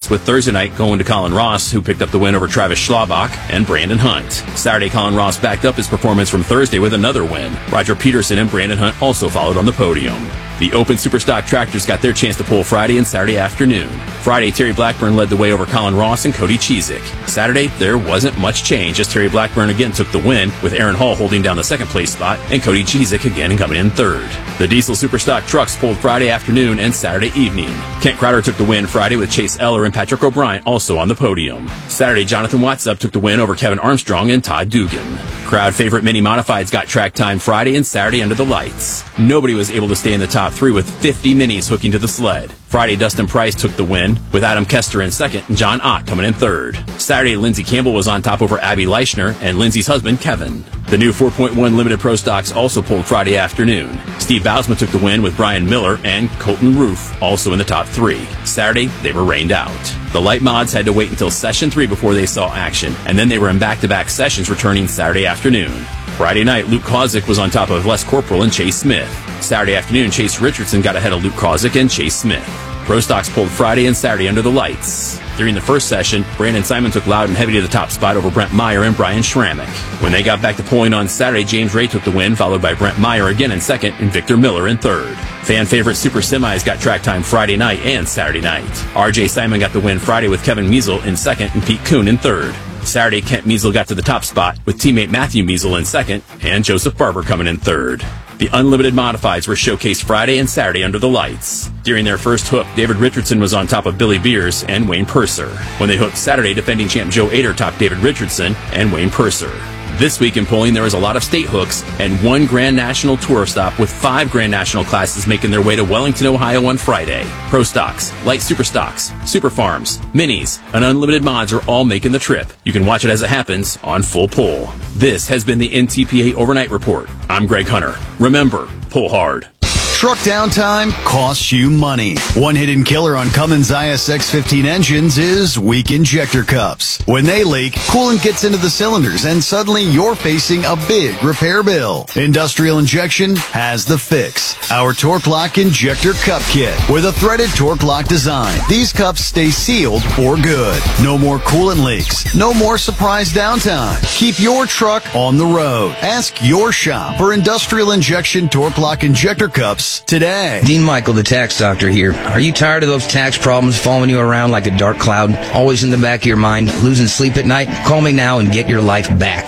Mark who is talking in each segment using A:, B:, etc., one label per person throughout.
A: with Thursday night going to Colin Ross, who picked up the win over Travis Schlabach and Brandon Hunt. Saturday, Colin Ross backed up his performance from Thursday with another win. Roger Peterson and Brandon Hunt also followed on the podium. The Open Superstock tractors got their chance to pull Friday and Saturday afternoon. Friday, Terry Blackburn led the way over Colin Ross and Cody Cheezick. Saturday, there wasn't much change as Terry Blackburn again took the win, with Aaron Hall holding down the second place spot and Cody Cheezick again coming in third. The Diesel Superstock trucks pulled Friday afternoon and Saturday evening. Kent Crowder took the win Friday with Chase Eller and Patrick O'Brien also on the podium. Saturday, Jonathan Watsup took the win over Kevin Armstrong and Todd Dugan. Crowd favorite Mini Modifieds got track time Friday and Saturday under the lights. Nobody was able to stay in the top three with 50 minis hooking to the sled. Friday, Dustin Price took the win, with Adam Kester in second and John Ott coming in third. Saturday, Lindsey Campbell was on top over Abby Leichner and Lindsey's husband, Kevin. The new 4.1 Limited Pro Stocks also pulled Friday afternoon. Steve Bousma took the win with Brian Miller and Colton Roof also in the top three. Saturday, they were rained out. The light mods had to wait until session 3 before they saw action, and then they were in back-to-back sessions returning Saturday afternoon. Friday night, Luke Kozik was on top of Les Corporal and Chase Smith. Saturday afternoon, Chase Richardson got ahead of Luke Kozik and Chase Smith. Pro Stocks pulled Friday and Saturday under the lights. During the first session, Brandon Simon took Loud and Heavy to the top spot over Brent Meyer and Brian Schrammick. When they got back to pulling on Saturday, James Ray took the win, followed by Brent Meyer again in second and Victor Miller in third. Fan favorite Super Semis got track time Friday night and Saturday night. RJ Simon got the win Friday with Kevin Measle in second and Pete Kuhn in third. Saturday, Kent Measle got to the top spot with teammate Matthew Measle in second and Joseph Barber coming in third. The Unlimited Modifieds were showcased Friday and Saturday under the lights. During their first hook, David Richardson was on top of Billy Beers and Wayne Purser. When they hooked Saturday, defending champ Joe Ader topped David Richardson and Wayne Purser. This week in pulling, there was a lot of state hooks and one Grand National Tour stop with 5 Grand National classes making their way to Wellington, Ohio on Friday. Pro Stocks, Light Super Stocks, Super Farms, Minis, and Unlimited Mods are all making the trip. You can watch it as it happens on Full Pull. This has been the NTPA Overnight Report. I'm Greg Hunter. Remember, pull hard.
B: Truck downtime costs you money. One hidden killer on Cummins ISX-15 engines is weak injector cups. When they leak, coolant gets into the cylinders and suddenly you're facing a big repair bill. Industrial Injection has the fix. Our Torque Lock Injector Cup Kit with a threaded Torque Lock design. These cups stay sealed for good. No more coolant leaks. No more surprise downtime. Keep your truck on the road. Ask your shop for Industrial Injection Torque Lock Injector Cups today.
C: Dean Michael, the tax doctor here. Are you tired of those tax problems following you around like a dark cloud, always in the back of your mind, losing sleep at night? Call me now and get your life back.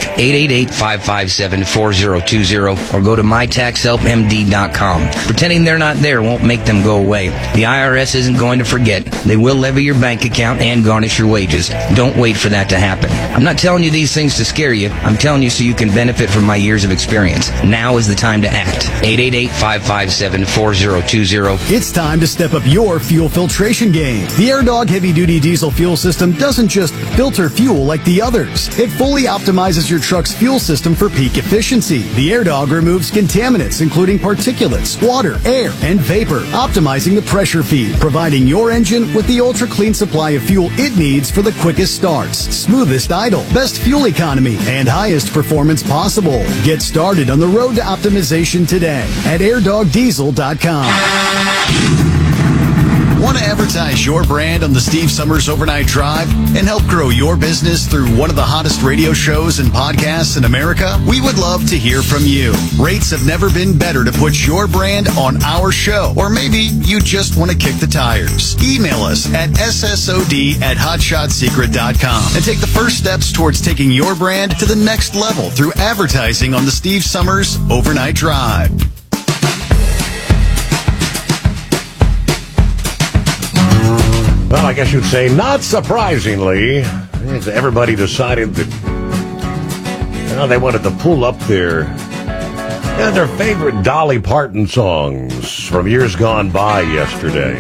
C: 888-557-4020 or go to mytaxhelpmd.com. Pretending they're not there won't make them go away. The IRS isn't going to forget. They will levy your bank account and garnish your wages. Don't wait for that to happen. I'm not telling you these things to scare you. I'm telling you so you can benefit from my years of experience. Now is the time to act. 888-557-4020.
B: It's time to step up your fuel filtration game. The AirDog heavy-duty diesel fuel system doesn't just filter fuel like the others. It fully optimizes your truck's fuel system for peak efficiency. The AirDog removes contaminants, including particulates, water, air, and vapor, optimizing the pressure feed, providing your engine with the ultra-clean supply of fuel it needs for the quickest starts, smoothest idle, best fuel economy, and highest performance possible. Get started on the road to optimization today at airdogdiesel.com. Want to advertise your brand on the Steve Summers Overnight Drive and help grow your business through one of the hottest radio shows and podcasts in America? We would love to hear from you. Rates have never been better to put your brand on our show. Or maybe you just want to kick the tires. Email us at ssod@hotshotsecret.com and take the first steps towards taking your brand to the next level through advertising on the Steve Summers Overnight Drive.
D: Well, I guess you'd say, not surprisingly, everybody decided that they wanted to pull up their favorite Dolly Parton songs from years gone by yesterday.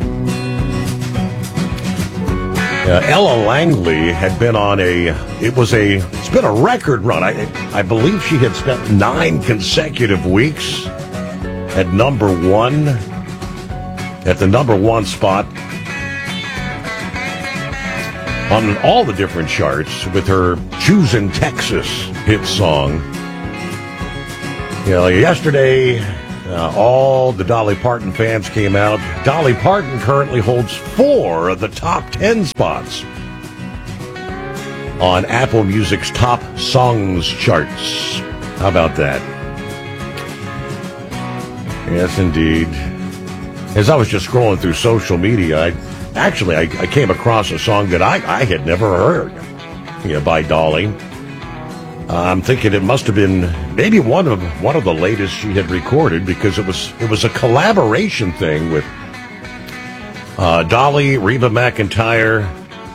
D: Ella Langley had been on it's been a record run. I believe she had spent 9 consecutive weeks at the number one spot on all the different charts with her Choosin' Texas hit song. Yesterday, All the Dolly Parton fans came out. Dolly Parton currently holds 4 of the top 10 spots on Apple Music's top songs charts. How about that? Yes, indeed. As I was just scrolling through social media, I came across a song that I had never heard, by Dolly. I'm thinking it must have been maybe one of the latest she had recorded, because it was a collaboration thing with Dolly, Reba McEntire,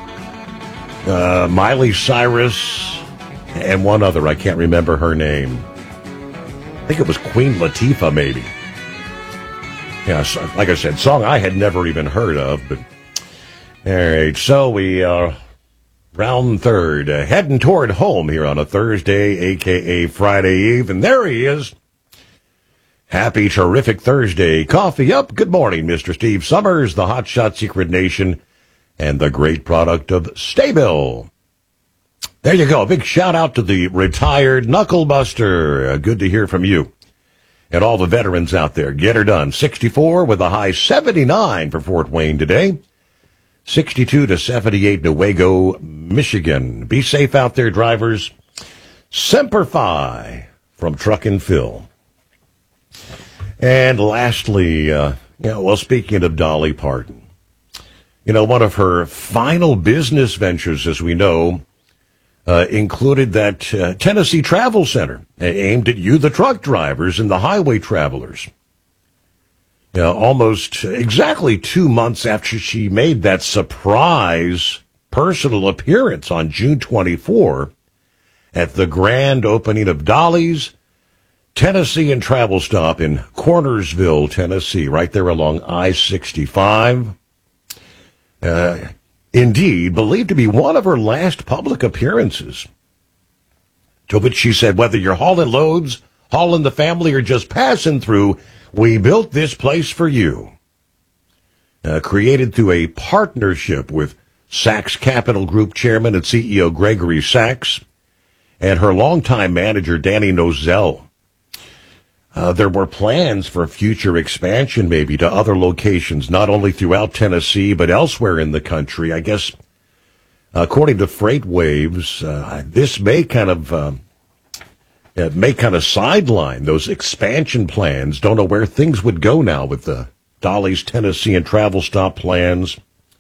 D: Miley Cyrus, and one other. I can't remember her name. I think it was Queen Latifah, maybe. Yeah, so, like I said, song I had never even heard of. But all right, so we round third, heading toward home here on a Thursday, a.k.a. Friday Eve, and there he is. Happy, terrific Thursday. Coffee up. Good morning, Mr. Steve Summers, the Hotshot Secret Nation, and the great product of Staybill. There you go. A big shout out to the retired Knucklebuster. Good to hear from you. And all the veterans out there. Get her done. 64 with a high 79 for Fort Wayne today. 62 to 78 Newaygo, Michigan. Be safe out there, drivers. Semper Fi from Truck and Phil. And lastly, speaking of Dolly Parton, one of her final business ventures, as we know, included that Tennessee Travel Center aimed at you, the truck drivers and the highway travelers. Almost exactly 2 months after she made that surprise personal appearance on June 24 at the grand opening of Dolly's Tennessee and Travel Stop in Cornersville, Tennessee, right there along I-65. Indeed, believed to be one of her last public appearances, to which she said, whether you're hauling loads, hauling the family, or just passing through, we built this place for you. Created through a partnership with Sachs Capital Group Chairman and CEO Gregory Sachs and her longtime manager, Danny Nozell. There were plans for future expansion, maybe to other locations, not only throughout Tennessee, but elsewhere in the country. I guess, according to FreightWaves, this may kind of sideline those expansion plans. Don't know where things would go now with the Dolly's Tennessee and Travel Stop plans.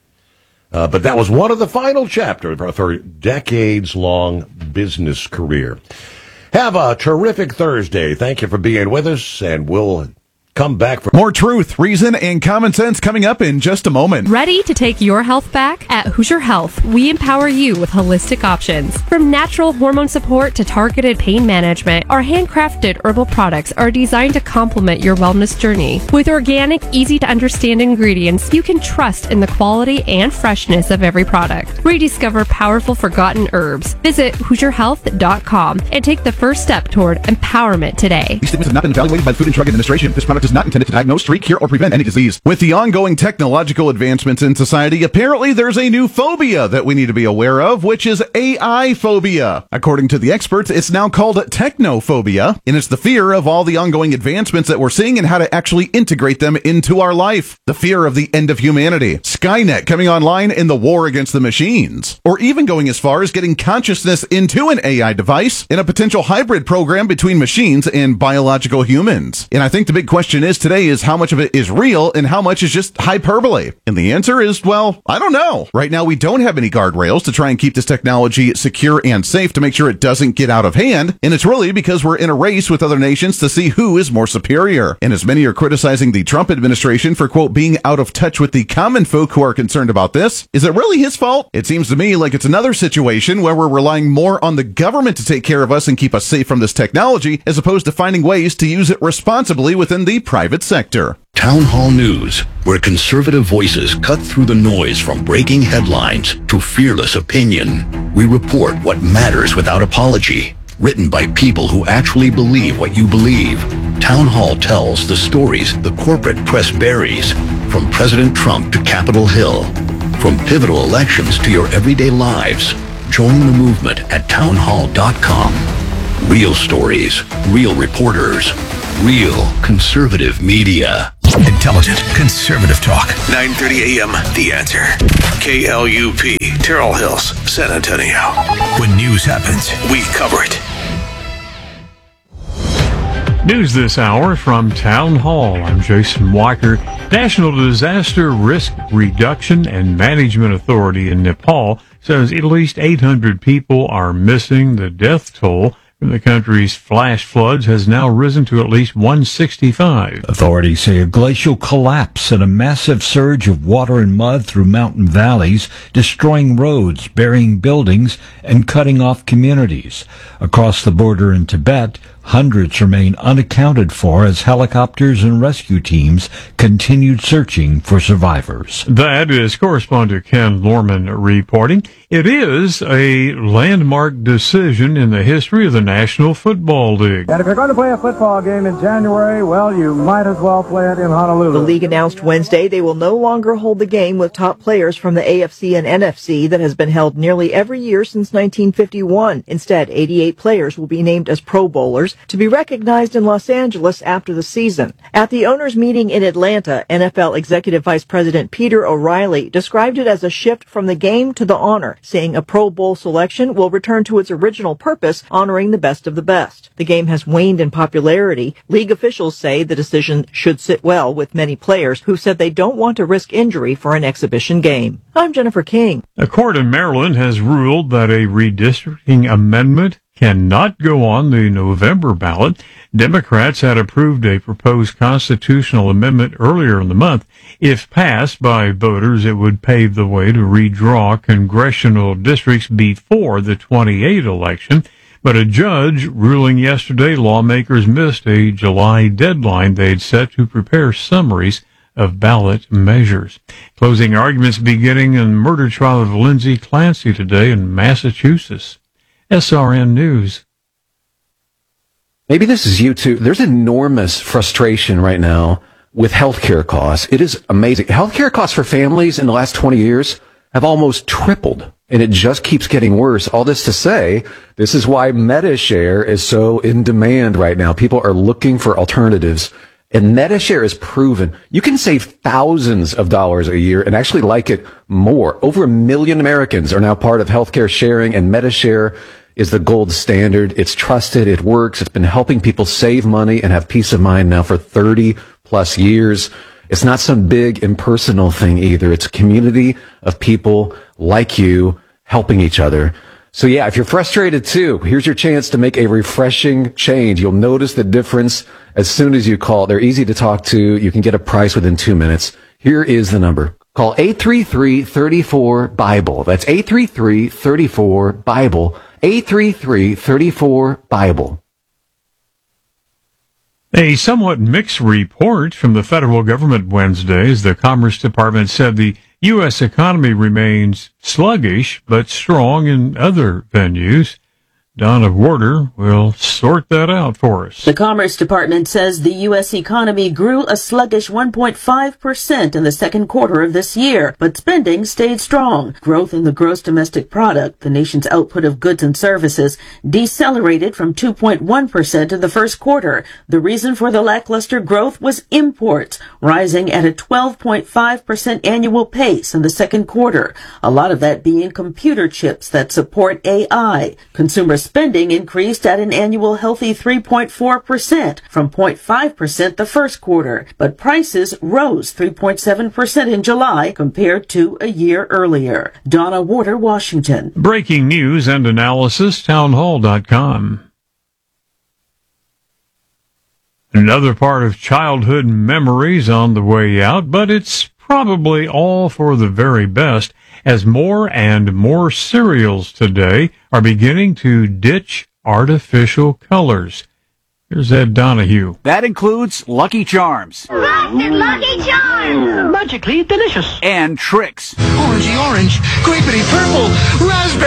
D: But that was one of the final chapters of her decades-long business career. Have a terrific Thursday. Thank you for being with us, and we'll come back for
E: more truth, reason, and common sense coming up in just a moment.
F: Ready to take your health back? At Hoosier Health, we empower you with holistic options. From natural hormone support to targeted pain management, our handcrafted herbal products are designed to complement your wellness journey. With organic, easy-to-understand ingredients, you can trust in the quality and freshness of every product. Rediscover powerful forgotten herbs. Visit HoosierHealth.com and take the first step toward empowerment today.
E: These statements have not been evaluated by the Food and Drug Administration. This product is not intended to diagnose, treat, cure, or prevent any disease. With the ongoing technological advancements in society, apparently there's a new phobia that we need to be aware of, which is AI phobia. According to the experts, it's now called technophobia, and it's the fear of all the ongoing advancements that we're seeing and how to actually integrate them into our life. The fear of the end of humanity, Skynet coming online in the war against the machines, or even going as far as getting consciousness into an AI device in a potential hybrid program between machines and biological humans. And I think the big question today is how much of it is real and how much is just hyperbole. And the answer is, well, I don't know. Right now, we don't have any guardrails to try and keep this technology secure and safe to make sure it doesn't get out of hand. And it's really because we're in a race with other nations to see who is more superior. And as many are criticizing the Trump administration for, quote, being out of touch with the common folk who are concerned about this, is it really his fault? It seems to me like it's another situation where we're relying more on the government to take care of us and keep us safe from this technology, as opposed to finding ways to use it responsibly within the private sector.
G: Town Hall News, where conservative voices cut through the noise from breaking headlines to fearless opinion. We report what matters without apology. Written by people who actually believe what you believe. Town Hall tells the stories the corporate press buries, from President Trump to Capitol Hill. From pivotal elections to your everyday lives. Join the movement at townhall.com. Real stories, real reporters, real conservative media.
H: Intelligent, conservative talk. 9:30 a.m. The Answer. KLUP, Terrell Hills, San Antonio. When news happens, we cover it.
I: News this hour from Town Hall. I'm Jason Walker. National Disaster Risk Reduction and Management Authority in Nepal says at least 800 people are missing. The death toll from the country's flash floods has now risen to at least 165.
J: Authorities say a glacial collapse and a massive surge of water and mud through mountain valleys, destroying roads, burying buildings, and cutting off communities. Across the border in Tibet, hundreds remain unaccounted for as helicopters and rescue teams continued searching for survivors.
I: That is correspondent Ken Lorman reporting. It is a landmark decision in the history of the National Football League.
K: And if you're going to play a football game in January, well, you might as well play it in Honolulu.
L: The league announced Wednesday they will no longer hold the game with top players from the AFC and NFC that has been held nearly every year since 1951. Instead, 88 players will be named as Pro Bowlers to be recognized in Los Angeles after the season. At the owners' meeting in Atlanta, NFL Executive Vice President Peter O'Reilly described it as a shift from the game to the honor, saying a Pro Bowl selection will return to its original purpose, honoring the best of the best. The game has waned in popularity. League officials say the decision should sit well with many players who said they don't want to risk injury for an exhibition game. I'm Jennifer King.
I: A court in Maryland has ruled that a redistricting amendment cannot go on the November ballot. Democrats had approved a proposed constitutional amendment earlier in the month. If passed by voters, it would pave the way to redraw congressional districts before the 28 election. But a judge ruling yesterday lawmakers missed a July deadline they'd set to prepare summaries of ballot measures. Closing arguments beginning in the murder trial of Lindsay Clancy today in Massachusetts. SRN News.
M: Maybe this is you too. There's enormous frustration right now with healthcare costs. It is amazing. Healthcare costs for families in the last 20 years have almost tripled, and it just keeps getting worse. All this to say, this is why MediShare is so in demand right now. People are looking for alternatives. And MediShare is proven you can save thousands of dollars a year and actually like it more. Over 1 million Americans are now part of healthcare sharing, and MediShare is the gold standard. It's trusted. It works. It's been helping people save money and have peace of mind now for 30 plus years. It's not some big impersonal thing either. It's a community of people like you helping each other. So yeah, if you're frustrated too, here's your chance to make a refreshing change. You'll notice the difference as soon as you call. They're easy to talk to. You can get a price within 2 minutes. Here is the number. Call 833-34-BIBLE. That's 833-34-BIBLE. 833-34-BIBLE.
I: A somewhat mixed report from the federal government Wednesday as the Commerce Department said the U.S. economy remains sluggish but strong in other venues. Donna Warder will sort that out for us.
N: The Commerce Department says the U.S. economy grew a sluggish 1.5% in the second quarter of this year, but spending stayed strong. Growth in the gross domestic product, the nation's output of goods and services, decelerated from 2.1% in the first quarter. The reason for the lackluster growth was imports, rising at a 12.5% annual pace in the second quarter. A lot of that being computer chips that support AI. Consumer spending increased at an annual healthy 3.4% from 0.5% the first quarter, but prices rose 3.7% in July compared to a year earlier. Donna Warder, Washington.
I: Breaking news and analysis, townhall.com. Another part of childhood memories on the way out, but it's probably all for the very best, as more and more cereals today are beginning to ditch artificial colors. Here's Ed Donahue.
O: That includes Lucky Charms.
P: Frosted Lucky Charms!
O: Magically delicious. And Trix.
P: Orangey orange, grapey purple, raspberry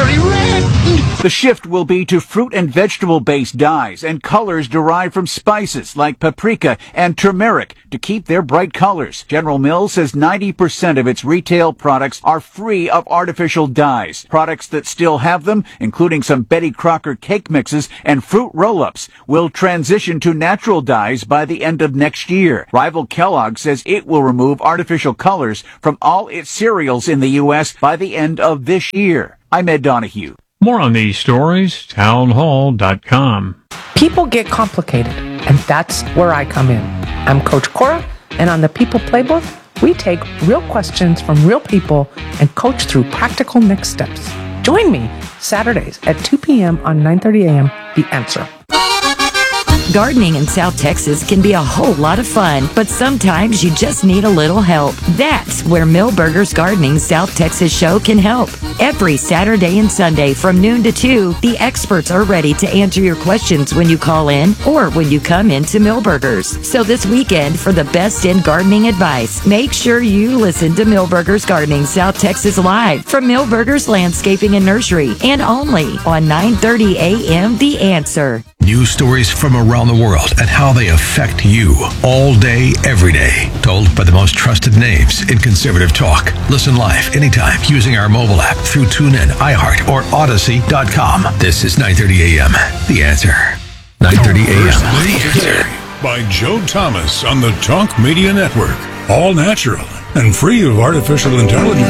H: cherry red.
O: The shift will be to fruit and vegetable-based dyes and colors derived from spices like paprika and turmeric to keep their bright colors. General Mills says 90% of its retail products are free of artificial dyes. Products that still have them, including some Betty Crocker cake mixes and fruit roll-ups, will transition to natural dyes by the end of next year. Rival Kellogg says it will remove artificial colors from all its cereals in the U.S. by the end of this year. I'm Ed Donahue.
I: More on these stories, townhall.com.
P: People get complicated, and that's where I come in. I'm Coach Cora, and on the People Playbook, we take real questions from real people and coach through practical next steps. Join me Saturdays at 2 p.m. on 9:30 a.m. The Answer.
Q: Gardening in South Texas can be a whole lot of fun, but sometimes you just need a little help. That's where Millburgers Gardening's South Texas show can help. Every Saturday and Sunday from noon to 2, the experts are ready to answer your questions when you call in or when you come into Millburgers. So this weekend, for the best in gardening advice, make sure you listen to Millburgers Gardening South Texas live from Millburgers Landscaping and Nursery, and only on 9:30 a.m. The Answer.
H: News stories from around the world and how they affect you all day, every day. Told by the most trusted names in conservative talk. Listen live anytime using our mobile app through TuneIn, iHeart, or Odyssey.com. This is 9:30 a.m. The Answer. 9:30 a.m. The Answer. By Joe Thomas on the Talk Media Network. All natural and free of artificial intelligence.